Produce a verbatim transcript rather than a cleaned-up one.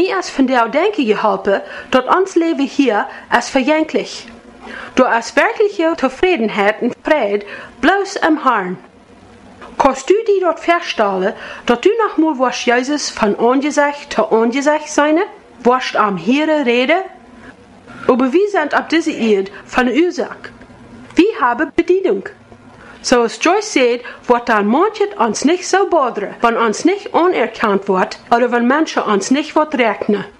nie als von der Denke geholpen, dort ons Leben hier als verjänklich. Du als wirkliche Zufriedenheit und Fried bloß im Herrn. Kannst du die dort feststellen, dass du noch mal was Jesus von Angesicht zu Angesicht sein, was am Here rede? Aber wir sind ab dieser Erde von der Ursache. Wir haben Bedienung. So als Joyce sagt, wird dann manches uns nicht so bodere, wenn uns nicht anerkannt wird oder wenn Menschen uns nicht rechnen.